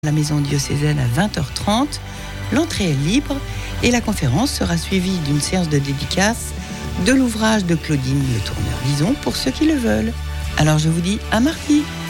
la maison diocésaine à 20h30. L'entrée est libre et la conférence sera suivie d'une séance de dédicace de l'ouvrage de Claudine Le Tourneur-Lison pour ceux qui le veulent. Alors je vous dis à mardi.